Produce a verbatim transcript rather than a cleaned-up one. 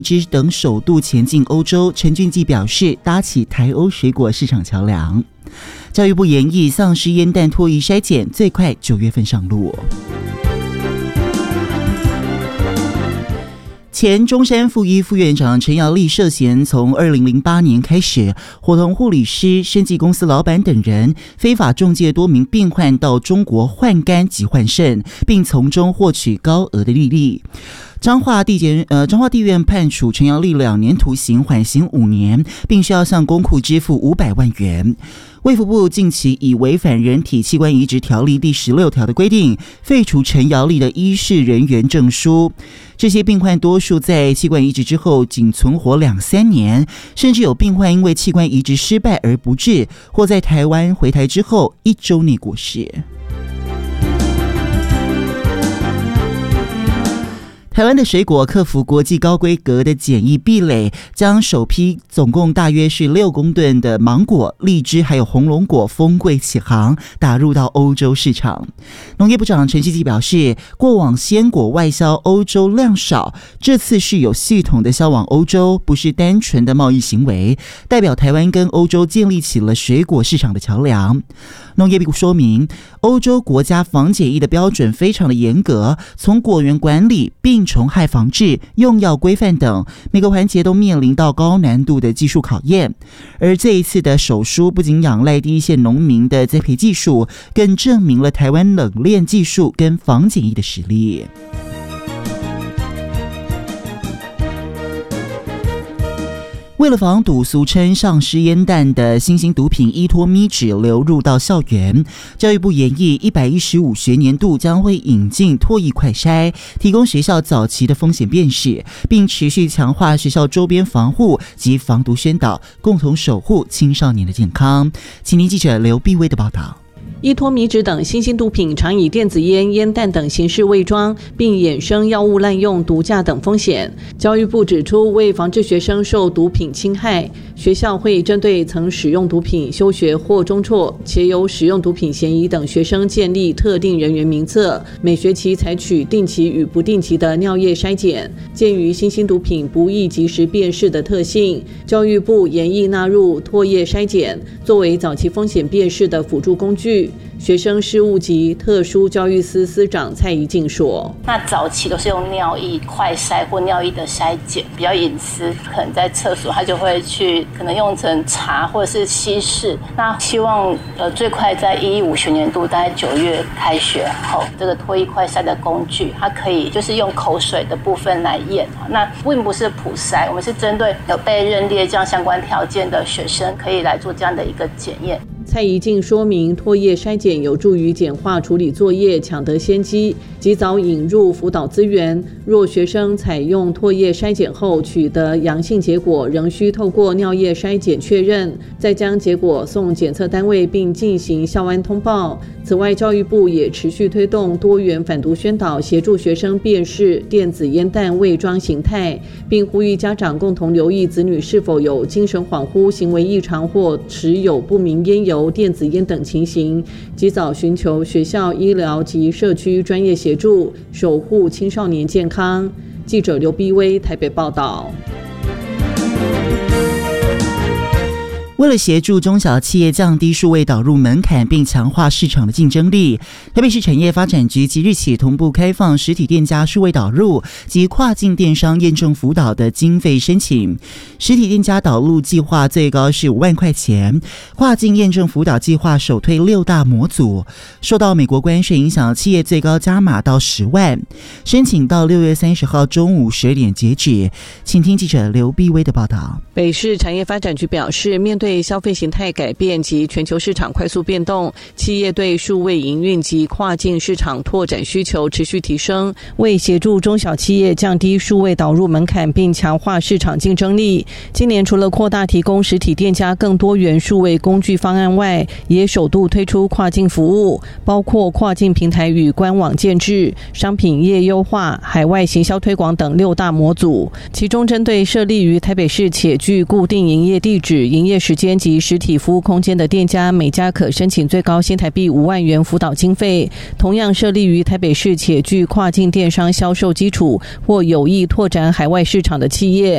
之等首度前进欧洲，陈俊基表示搭起台欧水果市场桥梁。教育部研议丧尸烟弹唾液筛检最快九月份上路。前中山附一副院长陈瑶丽涉嫌从二零零八年开始伙同护理师、生技公司老板等人非法中介多名病患到中国换肝及换肾，并从中获取高额的利益。彰化地检呃彰化地院判处陈瑶丽两年徒刑，缓刑五年，并需要向公库支付五百万元。卫福部近期以违反人体器官移植条例第十六条的规定，废除陈瑶丽的医事人员证书。这些病患多数在器官移植之后仅存活两三年，甚至有病患因为器官移植失败而不治，或在台湾回台之后一周内过世。台湾的水果克服国际高规格的检疫壁垒，将首批总共大约是六公吨的芒果、荔枝还有红龙果丰柜起航，打入到欧洲市场。农业部长陈希基表示，过往鲜果外销欧洲量少，这次是有系统的销往欧洲，不是单纯的贸易行为，代表台湾跟欧洲建立起了水果市场的桥梁。农业部说明，欧洲国家防检疫的标准非常的严格，从果园管理、病虫害防治、用药规范等每个环节都面临到高难度的技术考验。而这一次的手书不仅仰赖第一线农民的栽培技术，更证明了台湾冷链技术跟防检疫的实力。为了防堵俗称丧尸烟弹的新型毒品依托咪纸流入到校园，教育部研议一百一十五学年度将会引进唾液快筛，提供学校早期的风险辨识，并持续强化学校周边防护及防毒宣导，共同守护青少年的健康。请听记者刘碧薇的报道。 依托咪纸等新兴毒品常以电子烟、烟弹等形式伪装，并衍生药物滥用、毒驾等风险。教育部指出，为防治学生受毒品侵害，学校会针对曾使用毒品、休学或中辍且有使用毒品嫌疑等学生建立特定人员名册，每学期采取定期与不定期的尿液筛检。鉴于新兴毒品不易及时辨识的特性，教育部研议纳入唾液筛检，作为早期风险辨识的辅助工具。学生事务及特殊教育司司长蔡宜静说：“ 那早期都是用尿液快筛或尿液的筛检，比较隐私，可能在厕所他就会去，可能用成茶或者是稀释。那希望呃最快在一一五学年度，大概九月开学后，这个唾液快筛的工具，它可以就是用口水的部分来验。那并不是普筛，我们是针对有被认列这样相关条件的学生，可以来做这样的一个检验。” 蔡宜静说明，唾液筛检有助于简化处理作业，抢得先机，及早引入辅导资源。若学生采用唾液筛检后取得阳性结果，仍需透过尿液筛检确认，再将结果送检测单位并进行校安通报。此外，教育部也持续推动多元反毒宣导，协助学生辨识电子烟弹伪装形态，并呼吁家长共同留意子女是否有精神恍惚、行为异常或持有不明烟油、电子烟等情形，及早寻求学校、医疗及社区专业协助，守护青少年健康。记者刘碧薇台北报道。 为了协助中小企业降低数位导入门槛并强化市场的竞争力，台北市产业发展局即日起同步开放实体店家数位导入及跨境电商验证辅导的经费申请。实体店家导入计划最高是五万块钱，跨境验证辅导计划首推六大模组，受到美国关税影响，企业最高加码到十万，申请到六月三十号中午十二点截止。请听记者刘碧薇的报道。 北市产业发展局表示，面对消费形态改变及全球市场快速变动，企业对数位营运及跨境市场拓展需求持续提升。为协助中小企业降低数位导入门槛并强化市场竞争力，今年除了扩大提供实体店家更多元数位工具方案外，也首度推出跨境服务，包括跨境平台与官网建制、商品页优化、海外行销推广等六大模组。其中针对设立于台北市且具固定营业地址、营业时间间及实体服务空间的店家，每家可申请最高新台币五万元辅导经费。同样设立于台北市且具跨境电商销售基础或有意拓展海外市场的企业，